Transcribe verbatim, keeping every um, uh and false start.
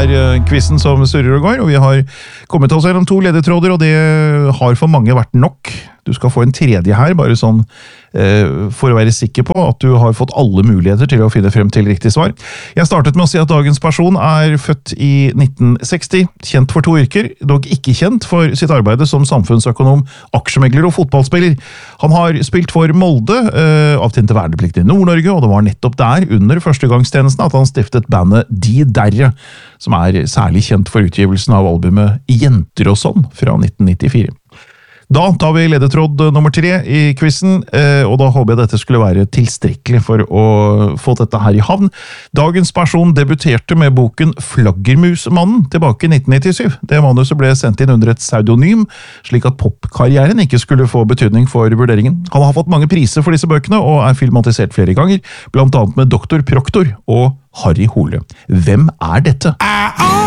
er quizen som surrer og går, og vi har kommet oss gjennom to ledetråder, og det har for mange vært nok. Du skal få en tredje her, bare sånn eh, for å være sikker på at du har fått alle muligheter til å finne frem til riktig svar. Jeg startet med å si at dagens person er født i nitten seksti, kjent for to yrker, dog ikke kjent for sitt arbeide som samfunnsøkonom, aksjemegler og fotballspiller. Han har spilt for Molde, eh, avtjente verneplikt i Nord-Norge, og det var nettopp der, under førstegangstjenesten, at han stiftet bandet De Derre, som er særlig kjent for utgivelsen av albumet Jenter og sånn fra nitten nittifire. Da tar vi ledetråd nummer tre i quizen, og da håper jeg dette skulle være tilstrekkelig for å få dette her i havn. Dagens person debuterte med boken Flaggermusmannen tilbake i nitten nittisyv. Det manuset ble sendt inn under et pseudonym, slik at popkarrieren ikke skulle få betydning for vurderingen. Han har fått mange priser for disse bøkene, og er filmatisert flere ganger, blant annet med Doktor Proktor og Harry Hole. Hvem er dette?